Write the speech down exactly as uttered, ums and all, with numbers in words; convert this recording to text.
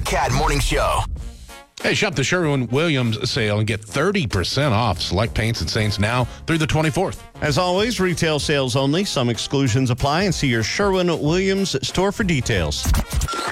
Cat Morning Show. Hey, shop the Sherwin-Williams sale and get thirty percent off select paints and stains now through the twenty-fourth. As always, retail sales only. Some exclusions apply, and see your Sherwin-Williams store for details.